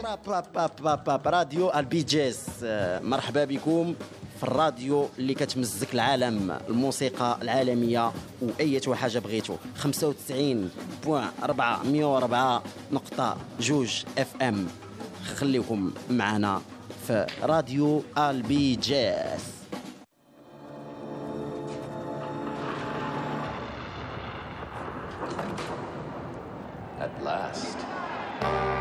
راديو البيجيس. مرحبا بكم في الراديو اللي كتمزك العالم، الموسيقى العالمية وأي حاجة بغيتو. 95.404.2 FM. خليكم معنا في راديو البيجيس. At last.